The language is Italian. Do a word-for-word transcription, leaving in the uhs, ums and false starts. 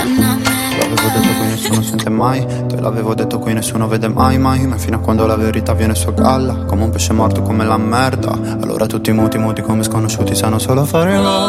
L'avevo detto qui nessuno sente mai, te l'avevo detto qui nessuno vede mai mai, ma fino a quando la verità viene su a galla, come un pesce morto come la merda. Allora tutti muti muti come sconosciuti sanno solo fare la